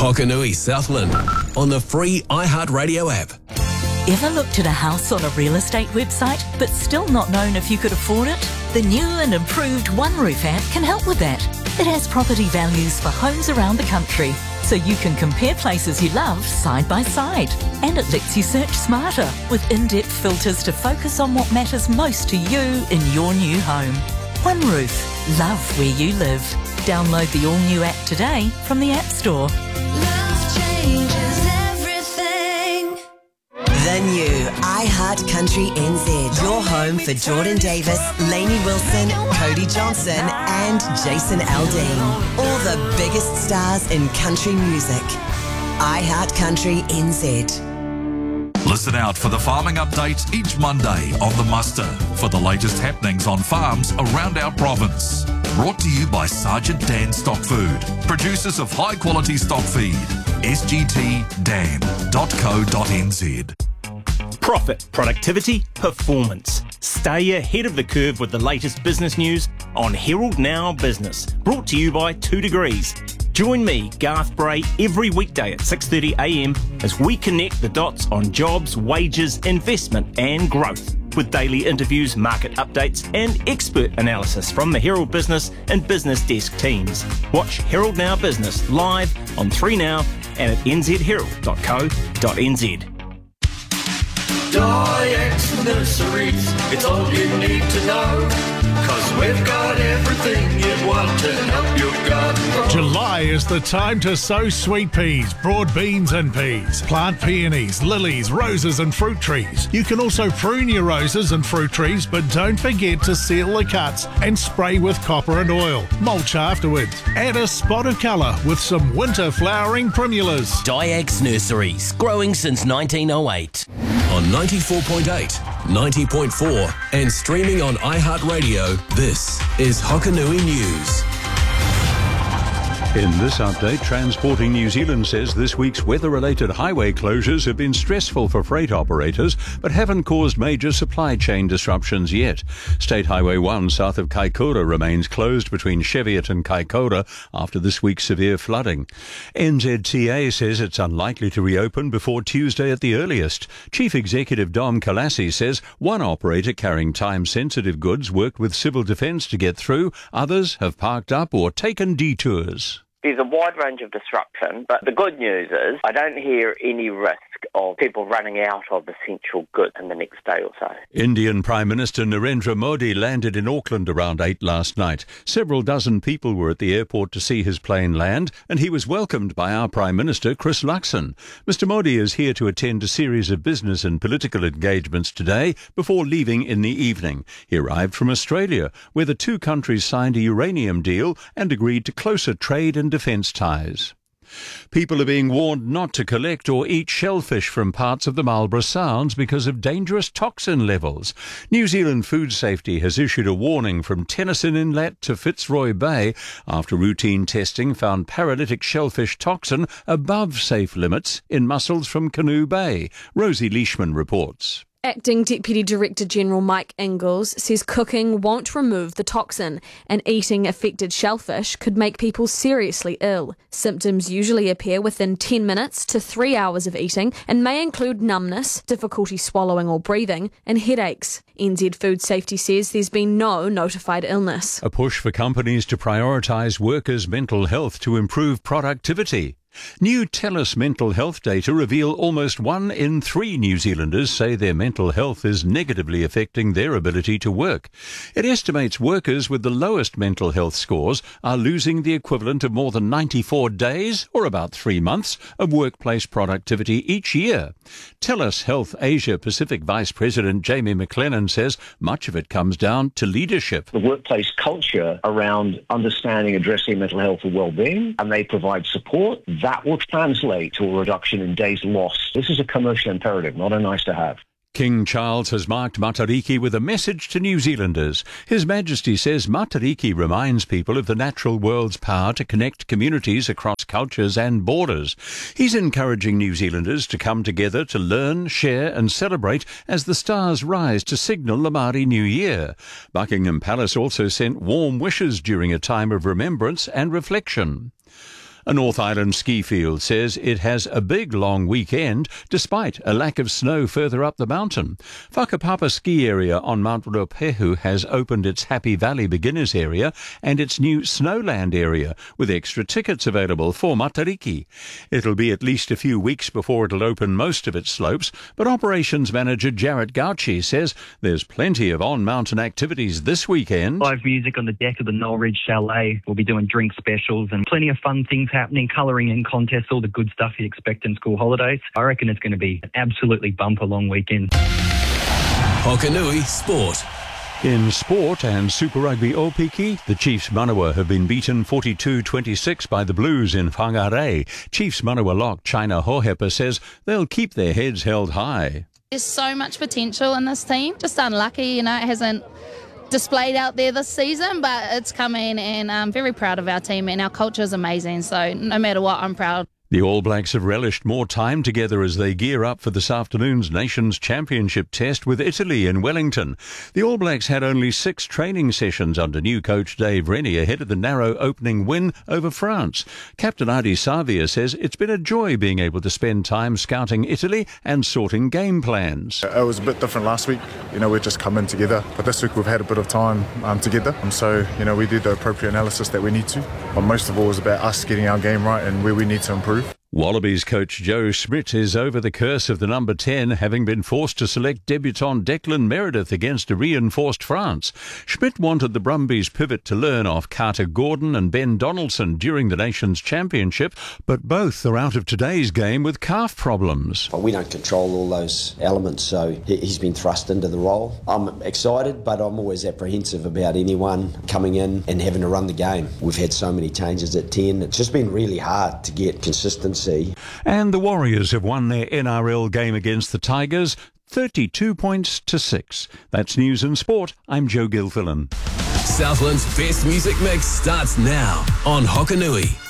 Hokanui Southland on the free iHeartRadio app. Ever looked at a house on a real estate website but still not known if you could afford it? The new and improved OneRoof app can help with that. It has property values for homes around the country, so you can compare places you love side by side. And it lets you search smarter with in-depth filters to focus on what matters most to you in your new home. OneRoof. Love where you live. Download the all-new app today from the App Store. Love changes everything. The new iHeart Country NZ. Your home for Jordan Davis, Lainey Wilson, Cody Johnson and Jason Aldean. All the biggest stars in country music. iHeart Country NZ. Listen out for the farming update each Monday on The Muster for the latest happenings on farms around our province. Brought to you by Sergeant Dan Stock Food, producers of high-quality stock feed. sgtdan.co.nz. Profit, productivity, performance. Stay ahead of the curve with the latest business news on Herald Now Business. Brought to you by 2 Degrees. Join me, Garth Bray, every weekday at 6:30am as we connect the dots on jobs, wages, investment and growth. With daily interviews, market updates and expert analysis from the Herald Business and Business Desk teams. Watch Herald Now Business live on 3Now and at nzherald.co.nz. Dyex Nurseries, it's all you need to know, 'cause we've got everything you'd want to help your garden grow. July is the time to sow sweet peas, broad beans and peas. Plant peonies, lilies, roses and fruit trees. You can also prune your roses and fruit trees, but don't forget to seal the cuts and spray with copper and oil. Mulch afterwards. Add a spot of colour with some winter flowering primulas. Dyax Nurseries, growing since 1908. On 94.8, 90.4 and streaming on iHeartRadio, this is Hokanui News. In this update, Transporting New Zealand says this week's weather-related highway closures have been stressful for freight operators, but haven't caused major supply chain disruptions yet. State Highway 1 south of Kaikoura remains closed between Cheviot and Kaikoura after this week's severe flooding. NZTA says it's unlikely to reopen before Tuesday at the earliest. Chief Executive Dom Kalassi says one operator carrying time-sensitive goods worked with Civil Defence to get through, others have parked up or taken detours. There's a wide range of disruption, but the good news is I don't hear any risk of people running out of essential goods in the next day or so. Indian Prime Minister Narendra Modi landed in Auckland around 8 last night. Several dozen people were at the airport to see his plane land, and he was welcomed by our Prime Minister, Chris Luxon. Mr Modi is here to attend a series of business and political engagements today before leaving in the evening. He arrived from Australia, where the two countries signed a uranium deal and agreed to closer trade and defence ties. People are being warned not to collect or eat shellfish from parts of the Marlborough Sounds because of dangerous toxin levels. New Zealand Food Safety has issued a warning from Tennyson Inlet to Fitzroy Bay after routine testing found paralytic shellfish toxin above safe limits in mussels from Canoe Bay. Rosie Leishman reports. Acting Deputy Director General Mike Ingalls says cooking won't remove the toxin and eating affected shellfish could make people seriously ill. Symptoms usually appear within 10 minutes to 3 hours of eating and may include numbness, difficulty swallowing or breathing, and headaches. NZ Food Safety says there's been no notified illness. A push for companies to prioritise workers' mental health to improve productivity. New TELUS mental health data reveal almost 1 in 3 New Zealanders say their mental health is negatively affecting their ability to work. It estimates workers with the lowest mental health scores are losing the equivalent of more than 94 days, or about 3 months, of workplace productivity each year. TELUS Health Asia Pacific Vice President Jamie McLennan says much of it comes down to leadership. The workplace culture around understanding, addressing mental health and well-being, and they provide support. That will translate to a reduction in days lost. This is a commercial imperative, not a nice to have. King Charles has marked Matariki with a message to New Zealanders. His Majesty says Matariki reminds people of the natural world's power to connect communities across cultures and borders. He's encouraging New Zealanders to come together to learn, share and celebrate as the stars rise to signal the Māori New Year. Buckingham Palace also sent warm wishes during a time of remembrance and reflection. A North Island ski field says it has a big long weekend despite a lack of snow further up the mountain. Whakapapa ski area on Mount Ruapehu has opened its Happy Valley Beginners area and its new Snowland area with extra tickets available for Matariki. It'll be at least a few weeks before it'll open most of its slopes, but operations manager Jarrett Gauchi says there's plenty of on-mountain activities this weekend. Live music on the deck of the Knoll Ridge Chalet. We'll be doing drink specials and plenty of fun things happening, colouring in contests, all the good stuff you expect in school holidays. I reckon it's going to be an absolutely bumper long weekend. Hokanui Sport. In sport and Super Rugby Opiki, the Chiefs Manawa have been beaten 42-26 by the Blues in Whangarei. Chiefs Manawa lock China Hohepa says they'll keep their heads held high. There's so much potential in this team. Just unlucky, it hasn't displayed out there this season, but it's coming, and I'm very proud of our team, and our culture is amazing, so no matter what, I'm proud. The All Blacks have relished more time together as they gear up for this afternoon's Nations Championship test with Italy in Wellington. The All Blacks had only 6 training sessions under new coach Dave Rennie ahead of the narrow opening win over France. Captain Adi Savia says it's been a joy being able to spend time scouting Italy and sorting game plans. It was a bit different last week. We'd just come in together, but this week we've had a bit of time together. So, we did the appropriate analysis that we need to. But most of all, it was about us getting our game right and where we need to improve. Wallabies coach Joe Schmidt is over the curse of the number 10, having been forced to select debutant Declan Meredith against a reinforced France. Schmidt wanted the Brumbies pivot to learn off Carter Gordon and Ben Donaldson during the Nations Championship, but both are out of today's game with calf problems. We don't control all those elements, so he's been thrust into the role. I'm excited, but I'm always apprehensive about anyone coming in and having to run the game. We've had so many changes at 10. It's just been really hard to get consistency. And the Warriors have won their NRL game against the Tigers 32 points to 6. That's News and Sport. I'm Joe Gilfillan. Southland's best music mix starts now on Hokanui.